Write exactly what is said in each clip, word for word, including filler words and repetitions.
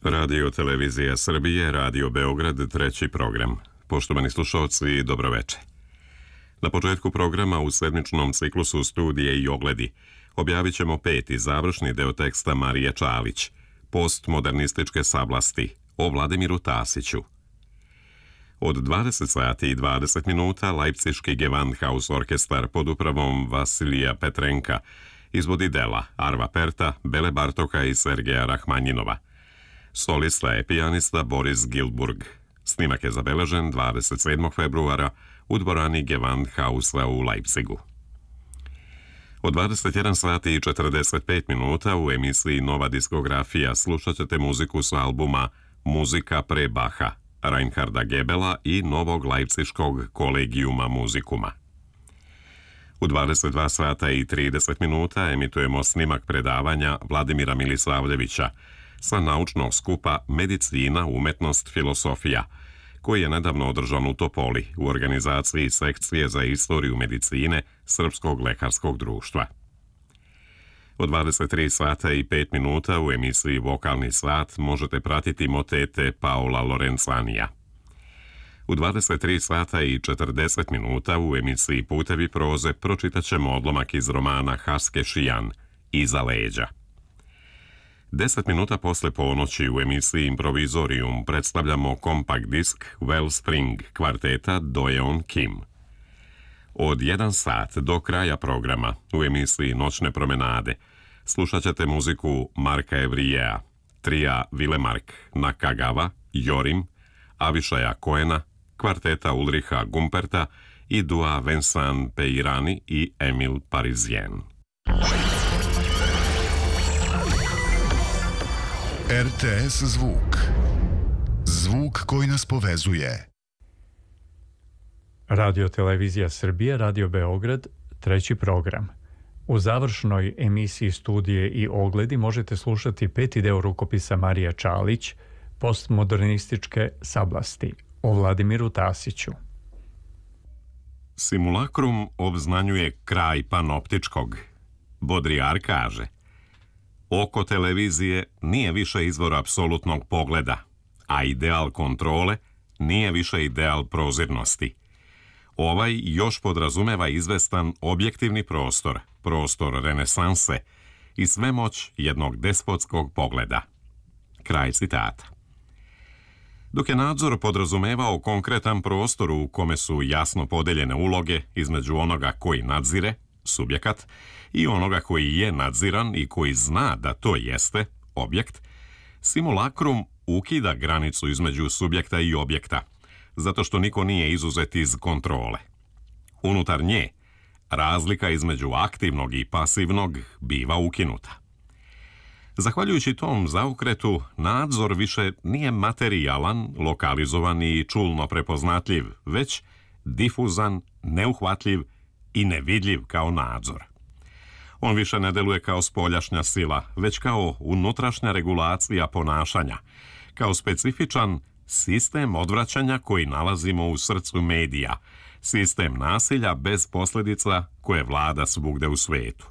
Radio Televizija Srbije, Radio Beograd, treći program. Poštovani slušalci, dobroveče. Na početku programa u sedmičnom ciklusu Studije i ogledi objavit ćemo peti završni deo teksta Marije Čalić, Postmodernističke sablasti, o Vladimiru Tasiću. Od dvadeset sati i dvadeset minuta Leipziški Gewandhaus orkestar pod upravom Vasilija Petrenka izvodi dela Arva Perta, Bele Bartoka i Sergeja Rahmanjinova. Solista je pijanista Boris Gilburg. Snimak je zabeležen dvadeset sedmog februara u dvorani Gewandhausa u Leipzigu. Od dvadeset jedan sati i četrdeset pet minuta u emisiji Nova diskografija slušat ćete muziku s albuma Muzika pre Baha, Reinharda Gebela i novog Leipziškog kolegijuma muzikuma. U dvadeset dva sata i trideset minuta emitujemo snimak predavanja Vladimira Milisavljevića sa naučnog skupa Medicina, umetnost, filosofija, koji je nedavno održan u Topoli u organizaciji Sekcije za istoriju medicine Srpskog lekarskog društva. Od dvadeset tri sata i pet minuta u emisiji Vokalni sat možete pratiti motete Paola Lorenzanija. U dvadeset tri sata i četrdeset minuta u emisiji Putevi proze pročitat ćemo odlomak iz romana Haske Šijan, Iza leđa. Deset minuta posle ponoći u emisiji Improvizorium predstavljamo kompakt disk Wellspring kvarteta Dojeon Kim. Od jedan sat do kraja programa u emisiji Noćne promenade slušat ćete muziku Marka Evrijeja, trija Vilemark, Nakagawa, Jorim, Avišaja Koena, kvarteta Ulriha Gumperta i dua Vincent Peirani i Emil Parisien. R T S Zvuk. Zvuk koji nas povezuje. Radio Televizija Srbije, Radio Beograd, treći program. U završnoj emisiji Studije i ogledi možete slušati peti deo rukopisa Marije Čalić, Postmodernističke sablasti, o Vladimiru Tasiću. Simulakrum obznanjuje kraj panoptičkog. Baudrillard kaže: oko televizije nije više izvor apsolutnog pogleda, a ideal kontrole nije više ideal prozirnosti. Ovaj još podrazumeva izvestan objektivni prostor, prostor renesanse i svemoć jednog despotskog pogleda. Kraj citata. Dok je nadzor podrazumevao konkretan prostor u kome su jasno podeljene uloge između onoga koji nadzire, subjekat, i onoga koji je nadziran i koji zna da to jeste, objekt, simulakrum ukida granicu između subjekta i objekta, zato što niko nije izuzet iz kontrole. Unutar nje, razlika između aktivnog i pasivnog biva ukinuta. Zahvaljujući tom zaokretu, nadzor više nije materijalan, lokalizovan i čulno prepoznatljiv, već difuzan, neuhvatljiv i nevidljiv kao nadzor. On više ne deluje kao spoljašnja sila, već kao unutrašnja regulacija ponašanja, kao specifičan sistem odvraćanja koji nalazimo u srcu medija, sistem nasilja bez posljedica koje vlada svugde u svetu.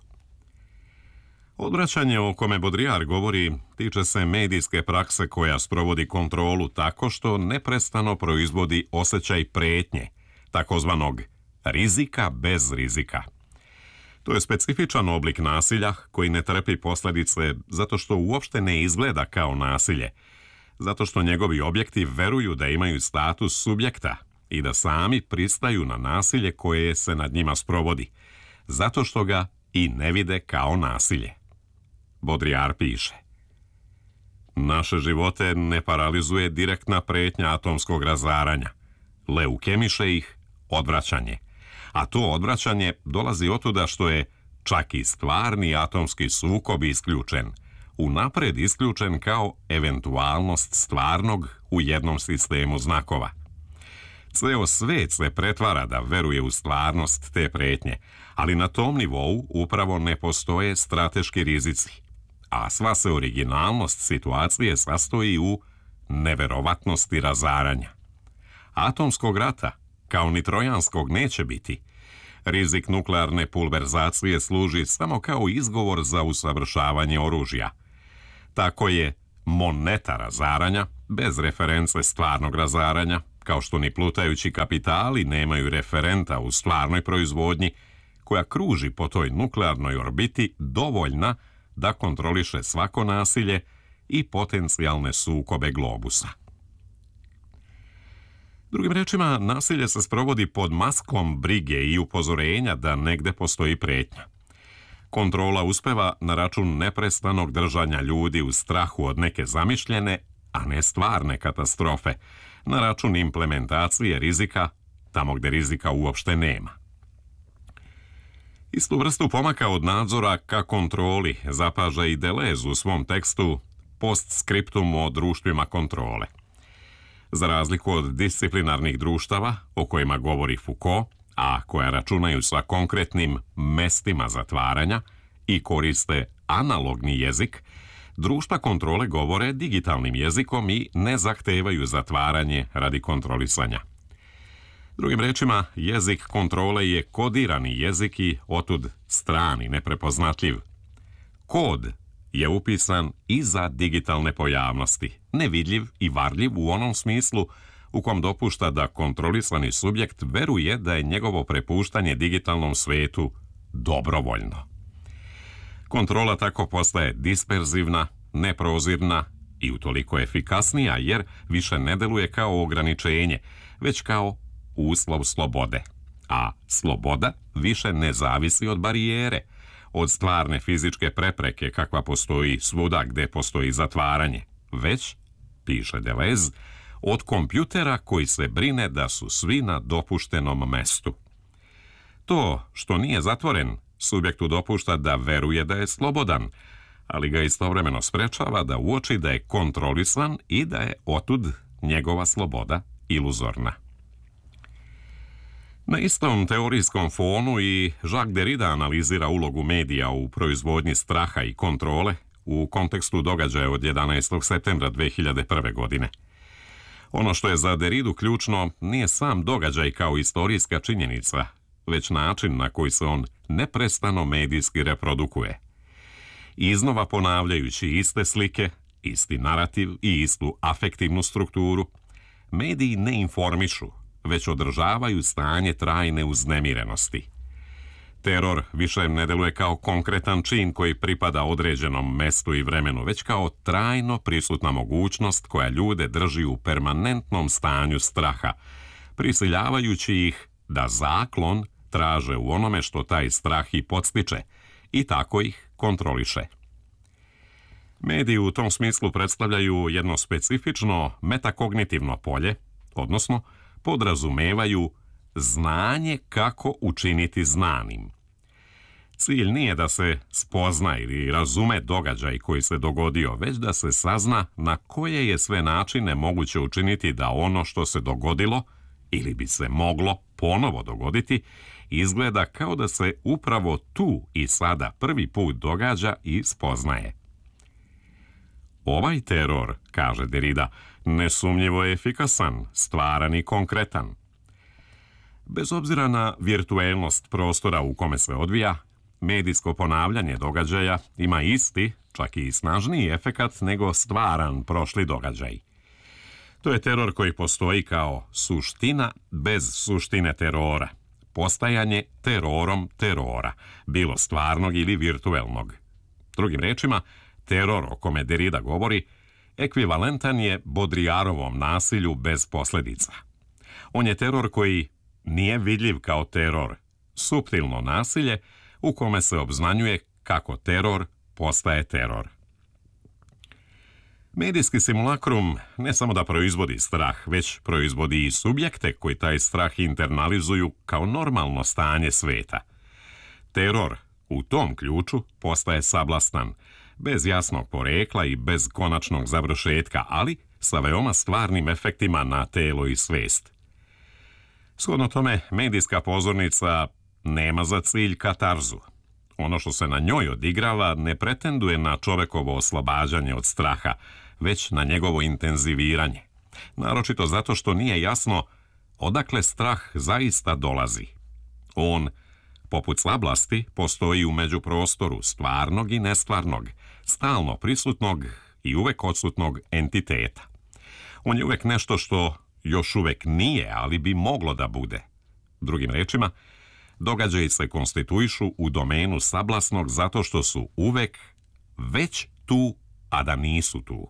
Odvraćanje o kome Baudrillard govori tiče se medijske prakse koja sprovodi kontrolu tako što neprestano proizvodi osjećaj pretnje, takozvanog rizika bez rizika. To je specifičan oblik nasilja koji ne trpi posljedice zato što uopšte ne izgleda kao nasilje, zato što njegovi objekti veruju da imaju status subjekta i da sami pristaju na nasilje koje se nad njima sprovodi, zato što ga i ne vide kao nasilje. Baudrillard piše: naše živote ne paralizuje direktna pretnja atomskog razaranja, leukemiše ih odvraćanje, a to odvraćanje dolazi otuda što je čak i stvarni atomski sukob isključen, unapred isključen kao eventualnost stvarnog u jednom sistemu znakova. Ceo svet se pretvara da veruje u stvarnost te pretnje, ali na tom nivou upravo ne postoje strateški rizici, a sva se originalnost situacije sastoji u neverovatnosti razaranja. Atomskog rata, kao ni trojanskog, neće biti. Rizik nuklearne pulverizacije služi samo kao izgovor za usavršavanje oružja. Tako je moneta razaranja, bez reference stvarnog razaranja, kao što ni plutajući kapitali nemaju referenta u stvarnoj proizvodnji, koja kruži po toj nuklearnoj orbiti dovoljna da kontroliše svako nasilje i potencijalne sukobe globusa. Drugim rečima, nasilje se sprovodi pod maskom brige i upozorenja da negde postoji pretnja. Kontrola uspeva na račun neprestanog držanja ljudi u strahu od neke zamišljene, a ne stvarne katastrofe, na račun implementacije rizika tamo gde rizika uopšte nema. Istu vrstu pomaka od nadzora ka kontroli zapaža i Deleuze u svom tekstu Postscriptum o društvima kontrole. Za razliku od disciplinarnih društava, o kojima govori Foucault, a koja računaju sa konkretnim mestima zatvaranja i koriste analogni jezik, društva kontrole govore digitalnim jezikom i ne zahtevaju zatvaranje radi kontrolisanja. Drugim rečima, jezik kontrole je kodirani jezik i otud strani, neprepoznatljiv. Kod je upisan i za digitalne pojavnosti, nevidljiv i varljiv u onom smislu u kom dopušta da kontrolisani subjekt veruje da je njegovo prepuštanje digitalnom svetu dobrovoljno. Kontrola tako postaje disperzivna, neprozirna i utoliko efikasnija jer više ne deluje kao ograničenje, već kao uslov slobode. A sloboda više ne zavisi od barijere, od stvarne fizičke prepreke kakva postoji svuda gde postoji zatvaranje, već, piše Deleuze, od kompjutera koji se brine da su svi na dopuštenom mestu. To što nije zatvoren, subjektu dopušta da veruje da je slobodan, ali ga istovremeno sprečava da uoči da je kontrolisan i da je otud njegova sloboda iluzorna. Na istom teorijskom fonu i Jacques Derrida analizira ulogu medija u proizvodnji straha i kontrole u kontekstu događaja od jedanaestog septembra dve hiljade prve. godine. Ono što je za Derridu ključno nije sam događaj kao istorijska činjenica, već način na koji se on neprestano medijski reprodukuje. Iznova ponavljajući iste slike, isti narativ i istu afektivnu strukturu, mediji ne informišu, već održavaju stanje trajne uznemirenosti. Teror više ne deluje kao konkretan čin koji pripada određenom mestu i vremenu, već kao trajno prisutna mogućnost koja ljude drži u permanentnom stanju straha, prisiljavajući ih da zaklon traže u onome što taj strah i podstiče i tako ih kontroliše. Mediji u tom smislu predstavljaju jedno specifično metakognitivno polje, odnosno podrazumevaju znanje kako učiniti znanim. Cilj nije da se spozna ili razume događaj koji se dogodio, već da se sazna na koje je sve načine moguće učiniti da ono što se dogodilo ili bi se moglo ponovo dogoditi, izgleda kao da se upravo tu i sada prvi put događa i spoznaje. Ovaj teror, kaže Derrida, nesumnjivo je efikasan, stvaran i konkretan. Bez obzira na virtuelnost prostora u kome se odvija, medijsko ponavljanje događaja ima isti, čak i snažniji efekat nego stvaran prošli događaj. To je teror koji postoji kao suština bez suštine terora, postajanje terorom terora, bilo stvarnog ili virtuelnog. Drugim rečima, teror o kome Derrida govori ekvivalentan je Baudrillardovom nasilju bez posljedica. On je teror koji nije vidljiv kao teror, suptilno nasilje u kome se obznanjuje kako teror postaje teror. Medijski simulakrum ne samo da proizvodi strah, već proizvodi i subjekte koji taj strah internalizuju kao normalno stanje sveta. Teror u tom ključu postaje sablastan, bez jasnog porekla i bez konačnog završetka, ali sa veoma stvarnim efektima na telo i svest. Shodno tome, medijska pozornica nema za cilj katarzu. Ono što se na njoj odigrava ne pretenduje na čovekovo oslobađanje od straha, već na njegovo intenziviranje. Naročito zato što nije jasno odakle strah zaista dolazi. On, poput slablasti, postoji u međuprostoru stvarnog i nestvarnog, stalno prisutnog i uvek odsutnog entiteta. On je uvek nešto što još uvek nije, ali bi moglo da bude. Drugim rečima, događaji se konstituišu u domenu sablasnog zato što su uvek već tu, a da nisu tu.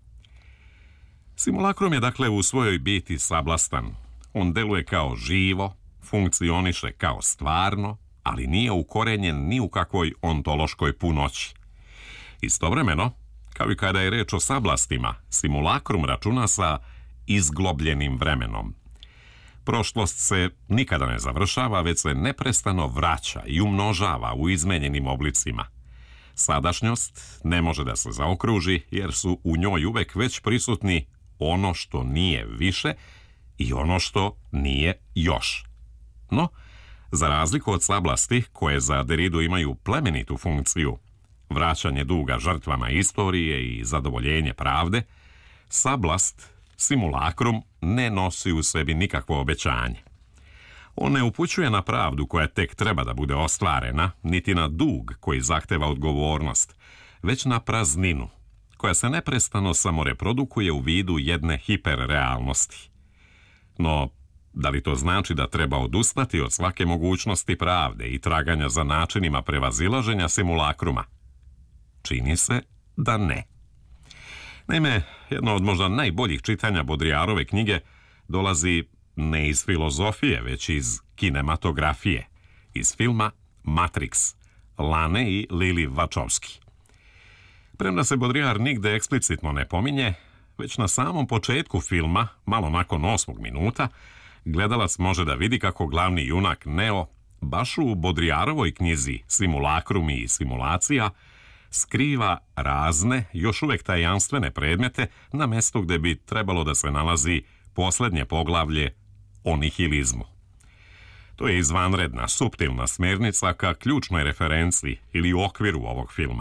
Simulakrum je dakle u svojoj biti sablastan. On deluje kao živo, funkcioniše kao stvarno, ali nije ukorenjen ni u kakvoj ontološkoj punoći. Istovremeno, kao i kada je reč o sablastima, simulakrum računa sa izglobljenim vremenom. Prošlost se nikada ne završava, već se neprestano vraća i umnožava u izmenjenim oblicima. Sadašnjost ne može da se zaokruži, jer su u njoj uvek već prisutni ono što nije više i ono što nije još. No, za razliku od sablasti, koje za Derridu imaju plemenitu funkciju, vraćanje duga žrtvama istorije i zadovoljenje pravde, sablast, simulakrum, ne nosi u sebi nikakvo obećanje. On ne upućuje na pravdu koja tek treba da bude ostvarena, niti na dug koji zahteva odgovornost, već na prazninu, koja se neprestano samoreprodukuje u vidu jedne hiperrealnosti. No, da li to znači da treba odustati od svake mogućnosti pravde i traganja za načinima prevazilaženja simulakruma? Čini se da ne. Naime, jedno od možda najboljih čitanja Baudrillardove knjige dolazi ne iz filozofije, već iz kinematografije, iz filma Matrix, Lane i Lili Wachowski. Premda se Baudrillard nigde eksplicitno ne pominje, već na samom početku filma, malo nakon osmog minuta, gledalac može da vidi kako glavni junak Neo, baš u Baudrillardovoj knjizi Simulakrumi i simulacija, skriva razne, još uvek tajanstvene predmete na mestu gde bi trebalo da se nalazi poslednje poglavlje o nihilizmu. To je izvanredna, suptilna smernica ka ključnoj referenciji ili okviru ovog filma.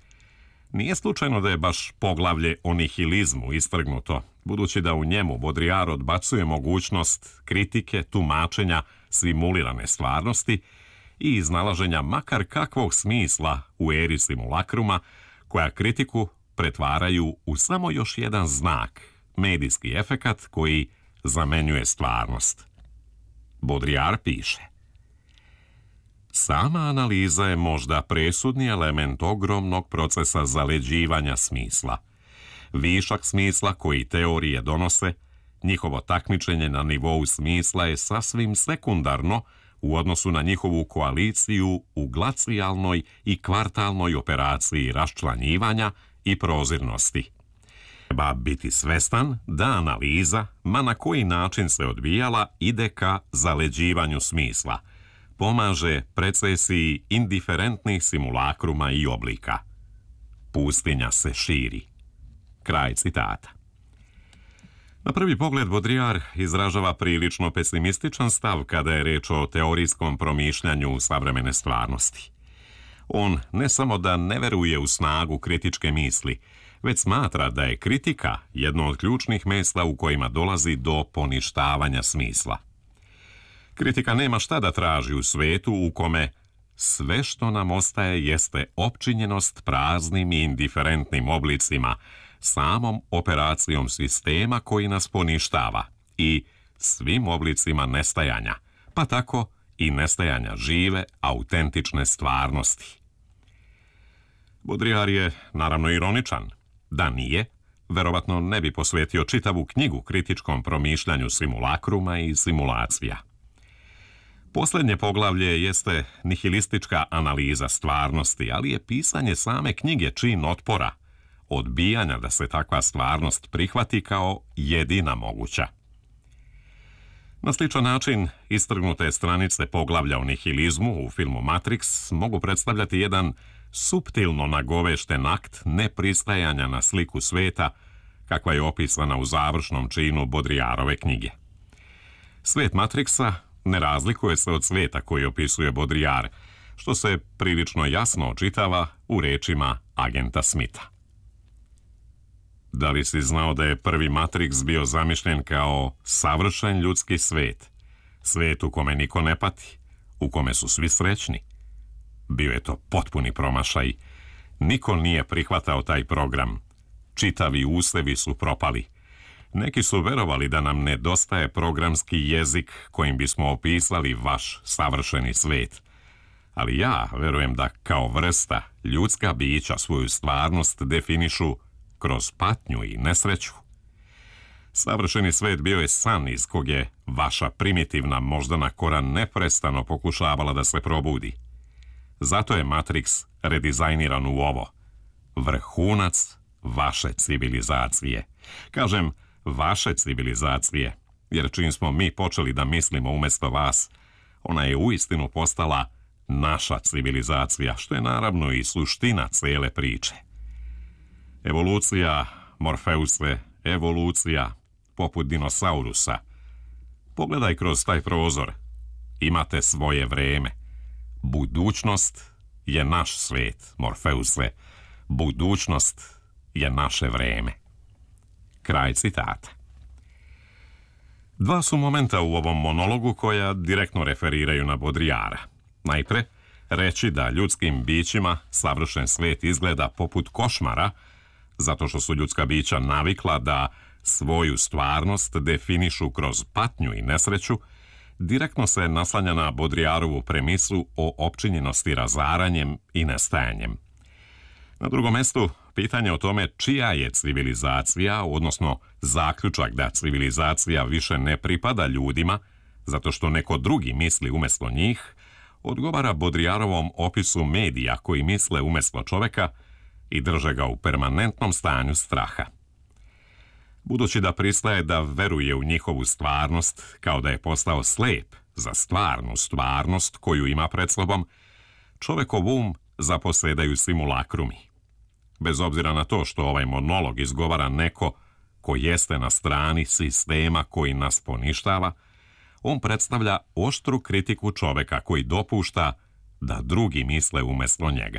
Nije slučajno da je baš poglavlje o nihilizmu istrgnuto, budući da u njemu Baudrillard odbacuje mogućnost kritike, tumačenja simulirane stvarnosti i iznalaženja makar kakvog smisla u eri simulakruma, koja kritiku pretvaraju u samo još jedan znak, medijski efekat koji zamenjuje stvarnost. Baudrillard piše: sama analiza je možda presudni element ogromnog procesa zaleđivanja smisla. Višak smisla koji teorije donose, njihovo takmičenje na nivou smisla je sasvim sekundarno u odnosu na njihovu koaliciju u glacijalnoj i kvartalnoj operaciji raščlanjivanja i prozirnosti. Treba biti svestan da analiza, ma na koji način se odvijala, ide ka zaleđivanju smisla, pomaže precesiji indiferentnih simulakruma i oblika. Pustinja se širi. Kraj citata. Na prvi pogled Baudrillard izražava prilično pesimističan stav kada je reč o teorijskom promišljanju savremene stvarnosti. On ne samo da ne veruje u snagu kritičke misli, već smatra da je kritika jedno od ključnih mesta u kojima dolazi do poništavanja smisla. Kritika nema šta da traži u svetu u kome sve što nam ostaje jeste opčinjenost praznim i indiferentnim oblicima, samom operacijom sistema koji nas poništava i svim oblicima nestajanja, pa tako i nestajanja žive, autentične stvarnosti. Baudrillard je naravno ironičan. Da nije, verovatno ne bi posvetio čitavu knjigu kritičkom promišljanju simulakruma i simulacija. Poslednje poglavlje jeste nihilistička analiza stvarnosti, ali je pisanje same knjige čin otpora, odbijanja da se takva stvarnost prihvati kao jedina moguća. Na sličan način, istrgnute stranice poglavlja o nihilizmu u filmu Matrix mogu predstavljati jedan suptilno nagovešten akt nepristajanja na sliku sveta, kakva je opisana u završnom činu Baudrillardove knjige. Svet Matrixa ne razlikuje se od sveta koji opisuje Baudrillard, što se prilično jasno očitava u rečima agenta Smitha. Da li si znao da je prvi Matrix bio zamišljen kao savršen ljudski svet, svet u kome niko ne pati, u kome su svi srećni? Bio je to potpuni promašaj. Niko nije prihvatao taj program. Čitavi usevi su propali. Neki su verovali da nam nedostaje programski jezik kojim bismo opisali vaš savršeni svet. Ali ja verujem da kao vrsta ljudska bića svoju stvarnost definišu kroz patnju i nesreću. Savršeni svet bio je san iz kog je vaša primitivna moždana kora neprestano pokušavala da se probudi. Zato je Matrix redizajniran u ovo. Vrhunac vaše civilizacije. Kažem vaše civilizacije, jer čim smo mi počeli da mislimo umjesto vas, ona je uistinu postala naša civilizacija, što je naravno i suština cele priče. Evolucija, Morfeuse, evolucija, poput dinosaurusa. Pogledaj kroz taj prozor. Imate svoje vreme. Budućnost je naš svet, Morfeuse. Budućnost je naše vreme. Kraj citata. Dva su momenta u ovom monologu koja direktno referiraju na Baudrillarda. Najpre, reći da ljudskim bićima savršen svet izgleda poput košmara, zato što su ljudska bića navikla da svoju stvarnost definišu kroz patnju i nesreću, direktno se naslanja na Baudrillardovu premisu o opčinjenosti razaranjem i nestajanjem. Na drugom mestu, pitanje o tome čija je civilizacija, odnosno zaključak da civilizacija više ne pripada ljudima, zato što neko drugi misli umjesto njih, odgovara Baudrillardovom opisu medija koji misle umjesto čoveka i drže ga u permanentnom stanju straha. Budući da pristaje da veruje u njihovu stvarnost kao da je postao slep za stvarnu stvarnost koju ima pred sobom, čovekov um zaposedaju simulakrumi. Bez obzira na to što ovaj monolog izgovara neko ko jeste na strani sistema koji nas poništava, on predstavlja oštru kritiku čoveka koji dopušta da drugi misle umjesto njega.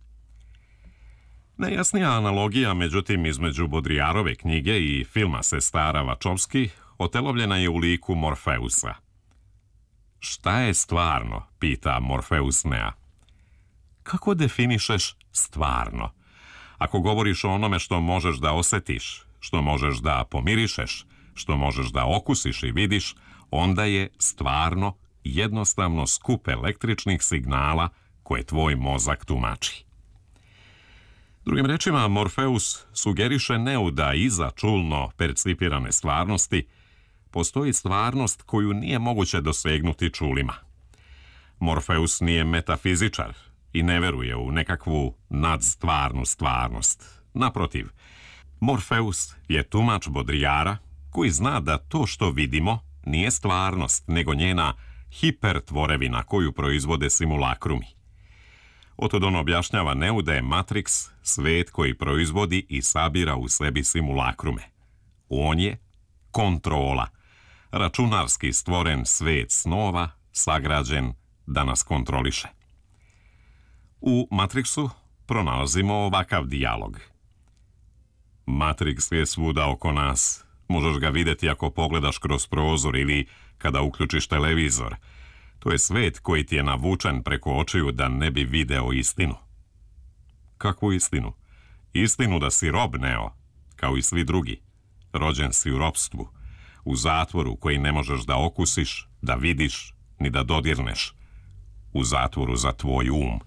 Nejasnija analogija, međutim, između Baudrillardove knjige i filma Sestara Wachowski otelovljena je u liku Morfeusa. Šta je stvarno, pita Morfeus Nea. Kako definišeš stvarno? Ako govoriš o onome što možeš da osetiš, što možeš da pomirišeš, što možeš da okusiš i vidiš, onda je stvarno jednostavno skup električnih signala koje tvoj mozak tumači. Drugim rečima, Morfeus sugeriše Neu da iza čulno percipirane stvarnosti postoji stvarnost koju nije moguće dosegnuti čulima. Morfeus nije metafizičar i ne veruje u nekakvu nadstvarnu stvarnost. Naprotiv, Morfeus je tumač Baudrillarda koji zna da to što vidimo nije stvarnost, nego njena hipertvorevina koju proizvode simulakrumi. Otod on objašnjava Neu da je Matrix svet koji proizvodi i sabira u sebi simulakrume. On je kontrola, računarski stvoren svet snova, sagrađen da nas kontroliše. U Matrixu pronalazimo ovakav dijalog. Matrix je svuda oko nas. Možeš ga vidjeti ako pogledaš kroz prozor ili kada uključiš televizor. To je svet koji ti je navučen preko očiju da ne bi video istinu. Kakvu istinu? Istinu da si rob, Neo, kao i svi drugi. Rođen si u ropstvu, u zatvoru koji ne možeš da okusiš, da vidiš, ni da dodirneš. U zatvoru za tvoj um.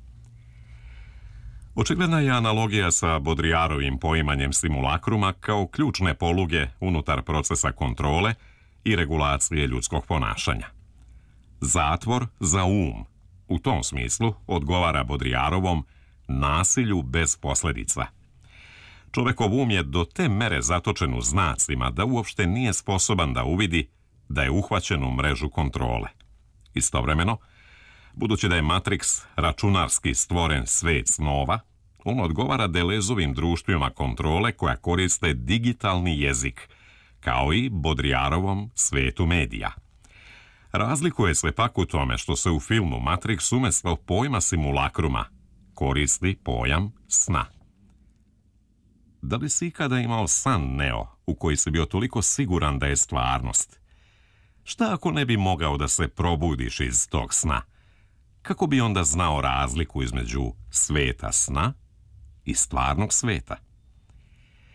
Očigledna je analogija sa Baudrillardovim poimanjem simulakruma kao ključne poluge unutar procesa kontrole i regulacije ljudskog ponašanja. Zatvor za um, u tom smislu, odgovara Baudrillardovom nasilju bez posljedica. Čovekov um je do te mere zatočen u znacima da uopšte nije sposoban da uvidi da je uhvaćen u mrežu kontrole. Istovremeno, budući da je Matrix računarski stvoren svet snova, on odgovara Deleuzeovim društvima kontrole koja koriste digitalni jezik, kao i Baudrillardovom svetu medija. Razlikuje se pak u tome što se u filmu Matrix umjesto pojma simulakruma koristi pojam sna. Da li si ikada imao san, Neo, u koji si bio toliko siguran da je stvarnost? Šta ako ne bi mogao da se probudiš iz tog sna? Kako bi onda znao razliku između sveta sna i stvarnog sveta?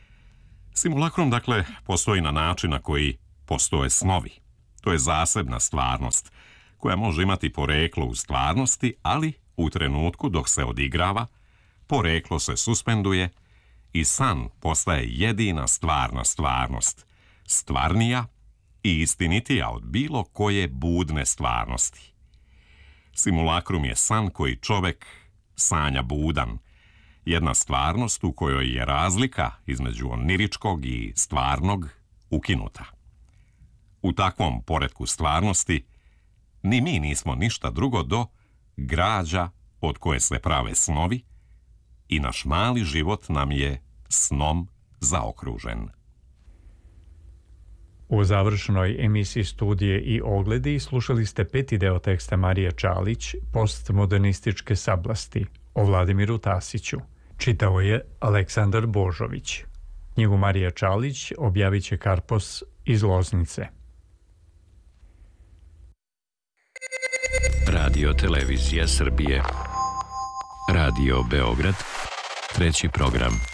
Simulakrum, dakle, postoji na način na koji postoje snovi. To je zasebna stvarnost, koja može imati poreklo u stvarnosti, ali u trenutku dok se odigrava, poreklo se suspenduje i san postaje jedina stvarna stvarnost, stvarnija i istinitija od bilo koje budne stvarnosti. Simulakrum je san koji čovek sanja budan, jedna stvarnost u kojoj je razlika između oniričkog i stvarnog ukinuta. U takvom poretku stvarnosti ni mi nismo ništa drugo do građa od koje se prave snovi i naš mali život nam je snom zaokružen. U završnoj emisiji Studije i ogledi slušali ste peti deo teksta Marije Čalić, Postmodernističke sablasti, o Vladimiru Tasiću. Čitao je Aleksandar Božović. Knjigu Marija Čalić objavit će Karpos iz Loznice. Radio Televizija Srbije. Radio Beograd, treći program.